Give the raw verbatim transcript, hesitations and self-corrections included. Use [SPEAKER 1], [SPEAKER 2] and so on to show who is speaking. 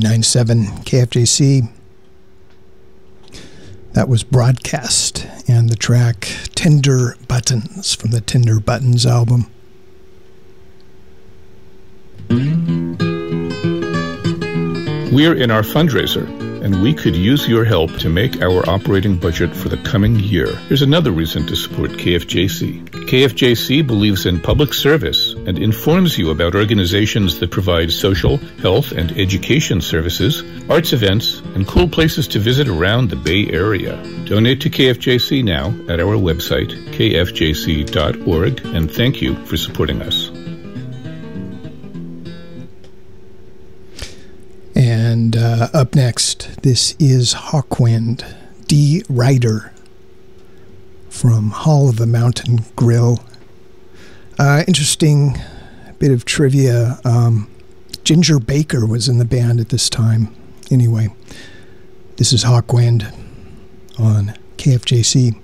[SPEAKER 1] ninety-nine point seven K F J C. That was Broadcast, and the track Tender Buttons from the Tender Buttons album.
[SPEAKER 2] We're in our fundraiser, and we could use your help to make our operating budget for the coming year. Here's another reason to support K F J C. K F J C believes in public service and informs you about organizations that provide social, health, and education services, arts events, and cool places to visit around the Bay Area. Donate to K F J C now at our website, k f j c dot org, and thank you for supporting us.
[SPEAKER 1] And uh, up next, this is Hawkwind, Dee Ryder from Hall of the Mountain Grill. Uh, interesting bit of trivia. Um, Ginger Baker was in the band at this time. Anyway, this is Hawkwind on K F J C.